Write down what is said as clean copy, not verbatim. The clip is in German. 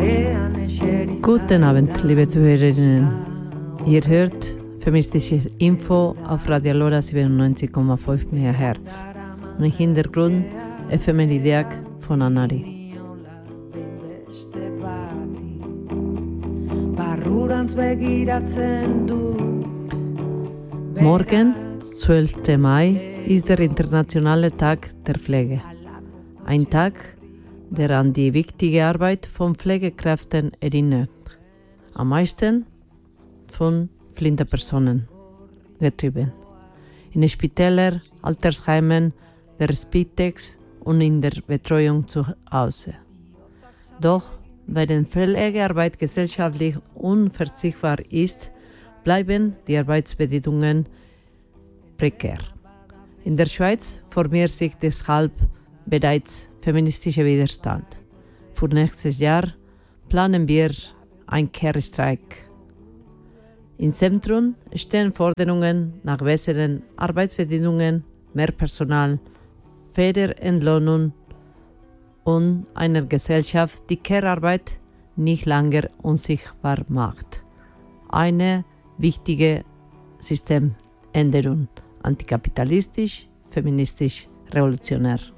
Guten Abend, liebe Zuhörerinnen. Ihr hört feministische Info auf Radio Lora 97,5 MHz. Und im Hintergrund Efemerideak von Anari. Morgen, 12. Mai, ist der internationale Tag der Pflege. Ein Tag, der an die wichtige Arbeit von Pflegekräften erinnert. Am meisten von blinden Personen getrieben. In Spitälern, Altersheimen, der Spitex und in der Betreuung zu Hause. Doch, wenn Pflegearbeit gesellschaftlich unverzichtbar ist, bleiben die Arbeitsbedingungen prekär. In der Schweiz formiert sich deshalb bereits feministischer Widerstand. Für nächstes Jahr planen wir einen Kehrstreik. Im Zentrum stehen Forderungen nach besseren Arbeitsbedingungen, mehr Personal, fairer Entlohnung und einer Gesellschaft, die Care-Arbeit nicht länger unsichtbar macht. Eine wichtige Systemänderung, antikapitalistisch, feministisch, revolutionär.